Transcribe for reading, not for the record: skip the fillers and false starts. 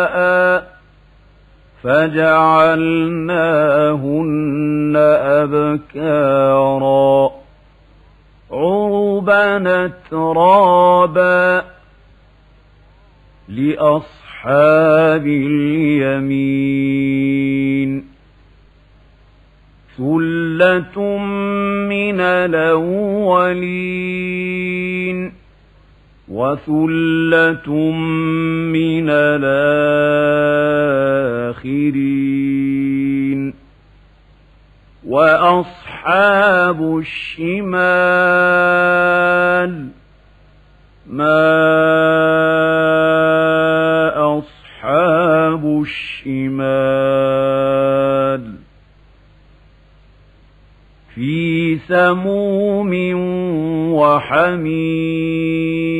فجعلناهن أبكارا عربا أترابا لأصحاب اليمين ثلة من الأولين وثلة من الآخرين وأصحاب الشمال ما أصحاب الشمال في سموم وحميم